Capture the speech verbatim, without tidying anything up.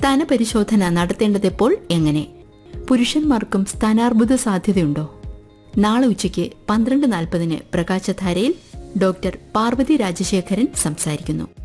സ്ഥാനപരിശോധന നടത്തേണ്ടതെപ്പോൾ, എങ്ങനെ? പുരുഷന്മാർക്കും സ്ഥാനാർബുദ സാധ്യതയുണ്ടോ? നാളെ ഉച്ചയ്ക്ക് പന്ത്രണ്ട് നാൽപ്പതിന് പ്രകാശധാരയിൽ ഡോക്ടർ പാർവതി രാജശേഖരൻ സംസാരിക്കുന്നു.